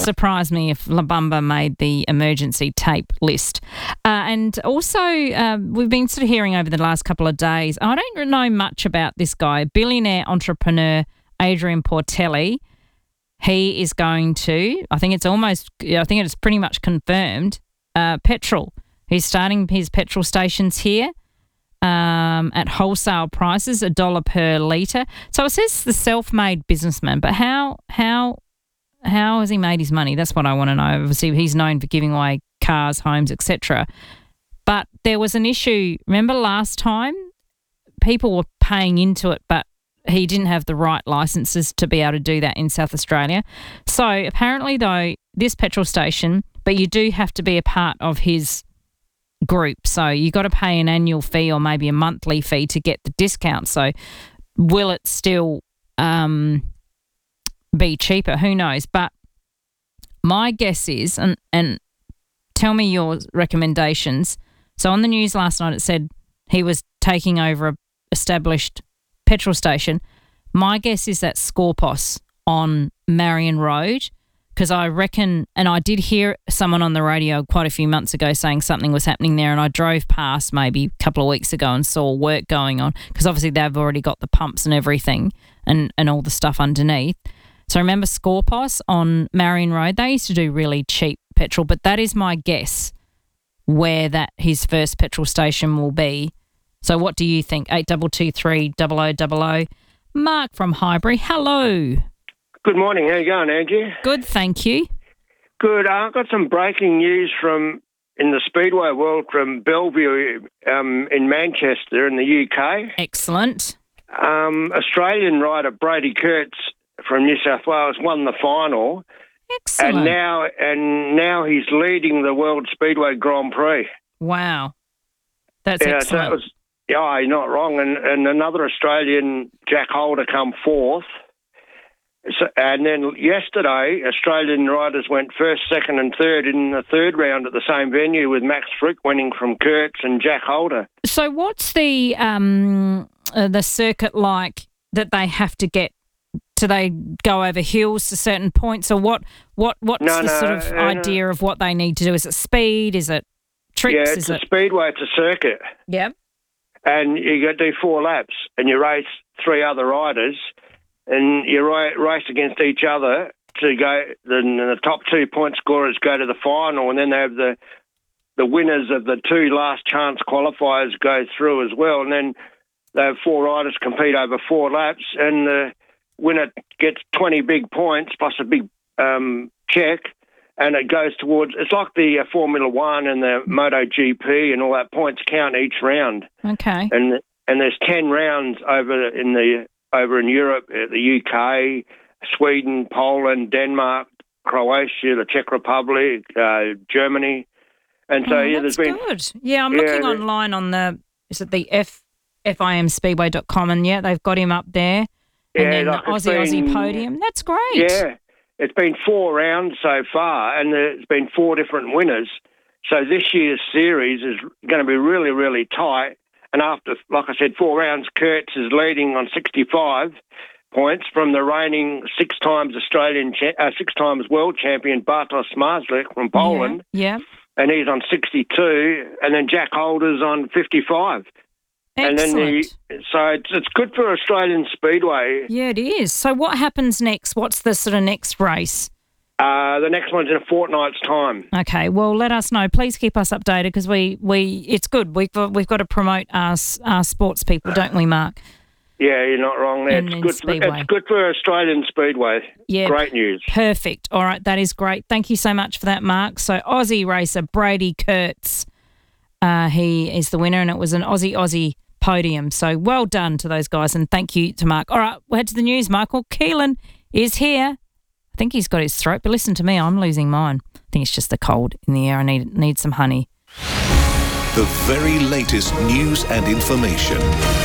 surprise me if La Bamba made the emergency tape list. And also, we've been sort of hearing over the last couple of days, I don't know much about this guy, billionaire entrepreneur Adrian Portelli. He is going to, I think it's pretty much confirmed, petrol. He's starting his petrol stations here at wholesale prices, $1 per litre. So it says the self-made businessman, but how has he made his money? That's what I want to know. Obviously, he's known for giving away cars, homes, etc. But there was an issue. Remember last time? People were paying into it, but he didn't have the right licences to be able to do that in South Australia. So apparently, though, this petrol station, but you do have to be a part of his group. So you got to pay an annual fee or maybe a monthly fee to get the discount. So will it still be cheaper? Who knows? But my guess is, and tell me your recommendations. So on the news last night, it said he was taking over a established petrol station. My guess is that Scorpos on Marion Road, because I reckon, and I did hear someone on the radio quite a few months ago saying something was happening there, and I drove past maybe a couple of weeks ago and saw work going on, because obviously they've already got the pumps and everything and all the stuff underneath. So remember Scorpos on Marion Road? They used to do really cheap petrol, but that is my guess where that his first petrol station will be. So what do you think? 8223 0000. Mark from Highbury, hello. Good morning. How you going, Angie? Good, thank you. Good. I've got some breaking news in the Speedway world from Bellevue in Manchester in the UK. Excellent. Australian rider Brady Kurtz from New South Wales won the final. Excellent. And now he's leading the World Speedway Grand Prix. Wow. That's excellent. You're not wrong. And another Australian, Jack Holder, come fourth. So, and then yesterday, Australian riders went first, second and third in the third round at the same venue, with Max Frick winning from Kurtz and Jack Holder. So what's the circuit like that they have to get? Do they go over hills to certain points, or what's the sort of idea of what they need to do? Is it speed? Is it tricks? Yeah, it's a speedway. It's a circuit. Yeah. And you got to do 4 laps, and you race 3 other riders, and you race against each other to go. Then the top 2 point scorers go to the final, and then they have the winners of the 2 last chance qualifiers go through as well, and then they have 4 riders compete over 4 laps, and the winner gets 20 big points plus a big check, and it goes towards. It's like the Formula One and the MotoGP and all that. Points count each round. Okay. And there's 10 rounds over in Europe, the UK, Sweden, Poland, Denmark, Croatia, the Czech Republic, Germany, and so there's been good. Yeah, I'm looking online on the FIMspeedway.com, and they've got him up there. And then the Aussie podium. That's great. Yeah. It's been 4 rounds so far, and there's been 4 different winners. So this year's series is going to be really, really tight. And after, like I said, 4 rounds, Kurtz is leading on 65 points from the reigning 6 times world champion Bartosz Marzlik from Poland. Yeah. And he's on 62, and then Jack Holder's on 55. Excellent. So it's good for Australian Speedway. Yeah, it is. So what happens next? What's the sort of next race? The next one's in a fortnight's time. Okay, well, let us know. Please keep us updated, because it's good. We've got to promote our sports people, don't we, Mark? Yeah, you're not wrong there. It's good for Australian Speedway. Yeah. Great news. Perfect. All right, that is great. Thank you so much for that, Mark. So Aussie racer Brady Kurtz, he is the winner, and it was an Aussie podium. So well done to those guys, and thank you to Mark. All right, we'll head to the news. Michael Keelan is here. I think he's got his throat, but listen to me, I'm losing mine. I think it's just the cold in the air. I need some honey. The very latest news and information.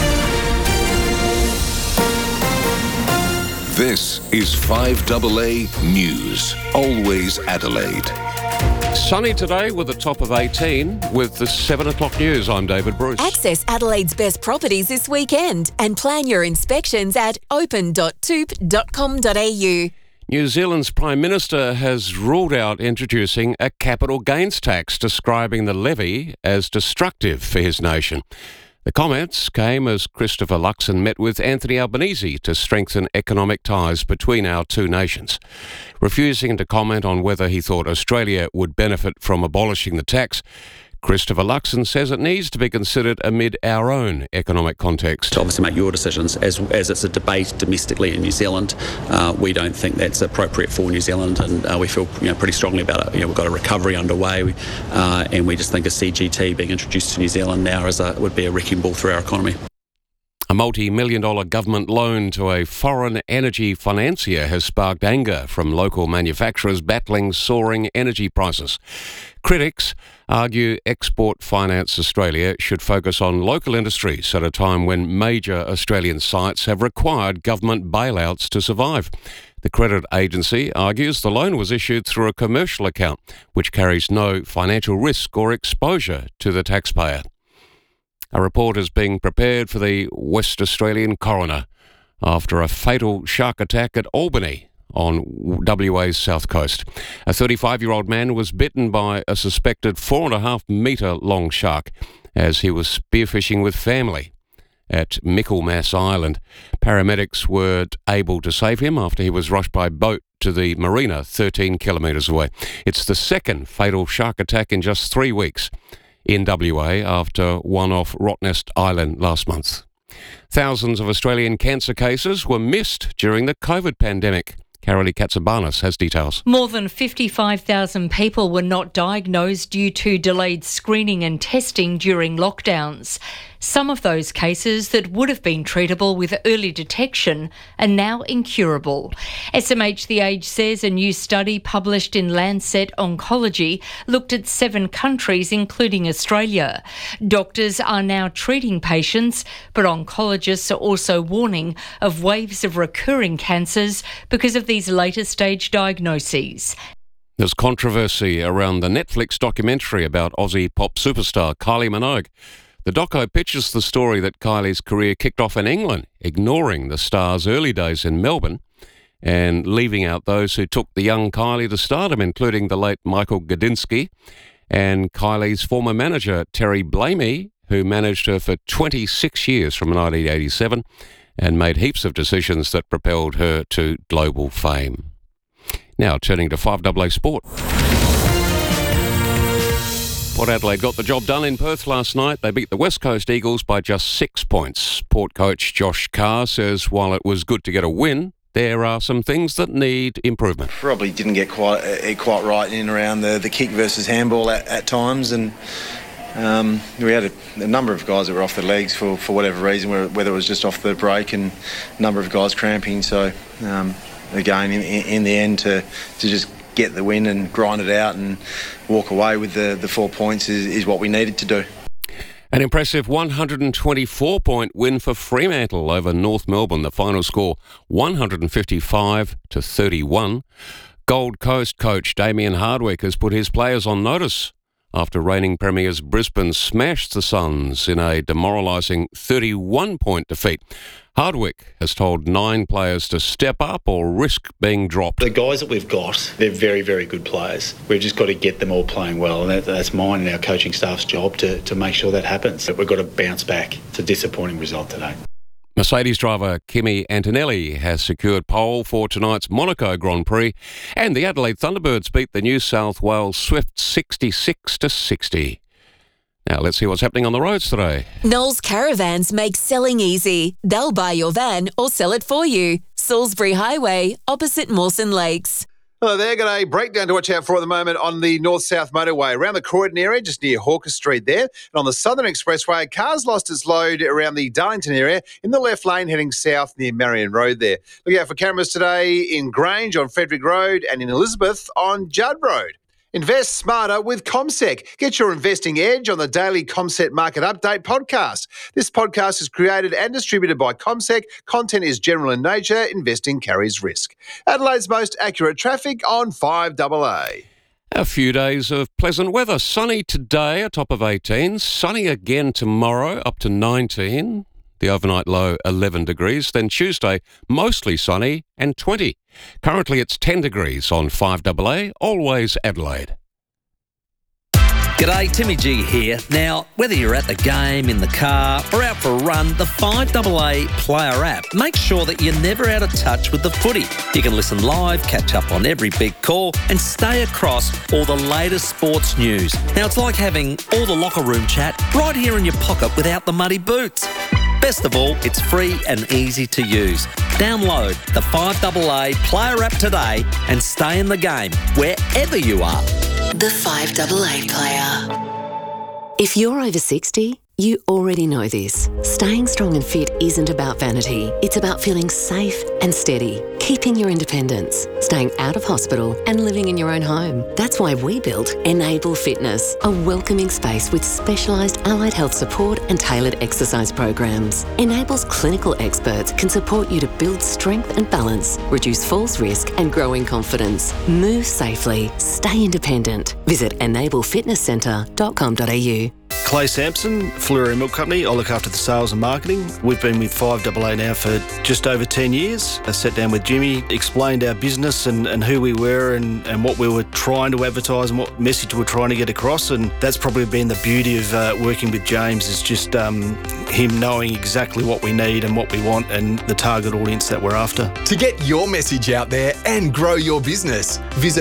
This is 5AA News, always Adelaide. Sunny today with a top of 18. With the 7 o'clock news, I'm David Bruce. Access Adelaide's best properties this weekend and plan your inspections at open.toop.com.au. New Zealand's Prime Minister has ruled out introducing a capital gains tax, describing the levy as destructive for his nation. The comments came as Christopher Luxon met with Anthony Albanese to strengthen economic ties between our two nations. Refusing to comment on whether he thought Australia would benefit from abolishing the tax, Christopher Luxon says it needs to be considered amid our own economic context. To obviously make your decisions. As it's a debate domestically in New Zealand, we don't think that's appropriate for New Zealand, and we feel pretty strongly about it. We've got a recovery underway, and we just think a CGT being introduced to New Zealand now would be a wrecking ball through our economy. A multi-million-dollar government loan to a foreign energy financier has sparked anger from local manufacturers battling soaring energy prices. Critics argue Export Finance Australia should focus on local industries at a time when major Australian sites have required government bailouts to survive. The credit agency argues the loan was issued through a commercial account, which carries no financial risk or exposure to the taxpayer. A report is being prepared for the West Australian coroner after a fatal shark attack at Albany on WA's south coast. A 35-year-old man was bitten by a suspected 4.5-metre long shark as he was spearfishing with family at Michaelmas Island. Paramedics were able to save him after he was rushed by boat to the marina 13 kilometres away. It's the second fatal shark attack in just 3 weeks in WA after one off Rottnest Island last month. Thousands of Australian cancer cases were missed during the COVID pandemic. Carolee Katsabanis has details. More than 55,000 people were not diagnosed due to delayed screening and testing during lockdowns. Some of those cases that would have been treatable with early detection are now incurable. SMH The Age says a new study published in Lancet Oncology looked at 7 countries, including Australia. Doctors are now treating patients, but oncologists are also warning of waves of recurring cancers because of these later stage diagnoses. There's controversy around the Netflix documentary about Aussie pop superstar Kylie Minogue. The doco pictures the story that Kylie's career kicked off in England, ignoring the star's early days in Melbourne and leaving out those who took the young Kylie to stardom, including the late Michael Gudinski and Kylie's former manager, Terry Blamey, who managed her for 26 years from 1987 and made heaps of decisions that propelled her to global fame. Now turning to 5AA Sport. Port Adelaide got the job done in Perth last night. They beat the West Coast Eagles by just 6 points. Port coach Josh Carr says while it was good to get a win, there are some things that need improvement. Probably didn't get quite right in and around the kick versus handball at times, and we had a number of guys that were off their legs for whatever reason, whether it was just off the break, and a number of guys cramping. So again, in the end, to just get the win and grind it out and walk away with the 4 points is what we needed to do. An impressive 124-point win for Fremantle over North Melbourne. The final score 155-31. Gold Coast coach Damien Hardwick has put his players on notice after reigning premiers Brisbane smashed the Suns in a demoralising 31-point defeat. Hardwick has told 9 players to step up or risk being dropped. The guys that we've got, they're very, very good players. We've just got to get them all playing well, and that's mine and our coaching staff's job to make sure that happens. But we've got to bounce back. It's a disappointing result today. Mercedes driver Kimi Antonelli has secured pole for tonight's Monaco Grand Prix, and the Adelaide Thunderbirds beat the New South Wales Swifts 66-60. Now let's see what's happening on the roads today. Knowles Caravans make selling easy. They'll buy your van or sell it for you. Salisbury Highway, opposite Mawson Lakes. Hello there, got a breakdown to watch out for at the moment on the north-south motorway around the Croydon area, just near Hawker Street there. And on the Southern Expressway, cars lost its load around the Darlington area in the left lane heading south near Marion Road there. Look out for cameras today in Grange on Frederick Road and in Elizabeth on Judd Road. Invest smarter with CommSec. Get your investing edge on the daily CommSec Market Update podcast. This podcast is created and distributed by CommSec. Content is general in nature. Investing carries risk. Adelaide's most accurate traffic on 5AA. A few days of pleasant weather. Sunny today, a top of 18. Sunny again tomorrow, up to 19. The overnight low 11 degrees. Then Tuesday, mostly sunny and 20. Currently it's 10 degrees on 5AA, Always Adelaide. G'day, Timmy G here. Now, whether you're at the game, in the car, or out for a run, the 5AA Player app makes sure that you're never out of touch with the footy. You can listen live, catch up on every big call, and stay across all the latest sports news. Now, it's like having all the locker room chat right here in your pocket without the muddy boots. Best of all, it's free and easy to use. Download the 5AA Player app today and stay in the game wherever you are. The 5AA Player. If you're over 60, you already know this. Staying strong and fit isn't about vanity. It's about feeling safe and steady, keeping your independence, staying out of hospital and living in your own home. That's why we built Enable Fitness, a welcoming space with specialised allied health support and tailored exercise programs. Enable's clinical experts can support you to build strength and balance, reduce falls risk and growing confidence. Move safely, stay independent. Visit enablefitnesscentre.com.au. Clay Sampson, Fleury Milk Company. I look after the sales and marketing. We've been with 5AA now for just over 10 years. I sat down with Jimmy, explained our business and who we were and what we were trying to advertise and what message we were trying to get across. And that's probably been the beauty of working with James, is just him knowing exactly what we need and what we want and the target audience that we're after. To get your message out there and grow your business, visit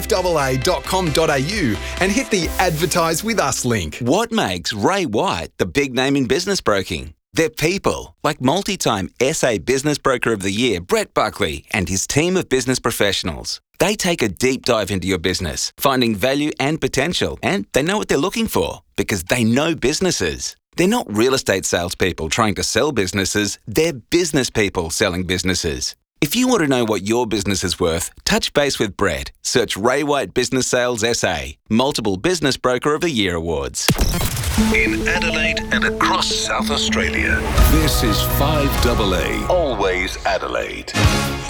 5AA.com.au and hit the Advertise With Us link. What makes Ray White the big name in business broking? They're people, like multi-time SA Business Broker of the Year, Brett Buckley, and his team of business professionals. They take a deep dive into your business, finding value and potential, and they know what they're looking for because they know businesses. They're not real estate salespeople trying to sell businesses, they're business people selling businesses. If you want to know what your business is worth, touch base with Brett. Search Ray White Business Sales SA. Multiple Business Broker of the Year awards. In Adelaide and across South Australia, this is 5AA, Always Adelaide.